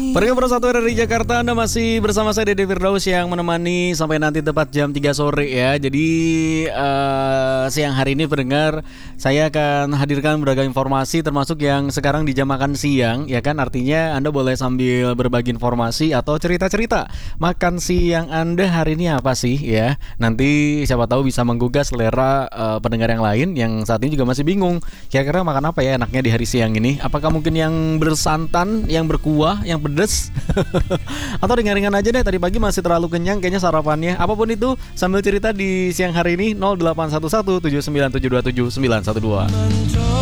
Pergi bersatu dari Jakarta, Anda masih bersama saya Dede Firdaus yang menemani sampai nanti tepat jam 3 sore ya. Jadi siang hari ini pendengar, saya akan hadirkan berbagai informasi termasuk yang sekarang di jam makan siang ya kan. Artinya Anda boleh sambil berbagi informasi atau cerita-cerita makan siang Anda hari ini apa sih ya. Nanti siapa tahu bisa menggugah selera pendengar yang lain yang saat ini juga masih bingung kira-kira makan apa ya enaknya di hari siang ini. Apakah mungkin yang bersantan, yang berkuah, yang pedas atau ringan-ringan aja deh, tadi pagi masih terlalu kenyang kayaknya sarapannya. Apapun itu, sambil cerita di siang hari ini 0811 79727912.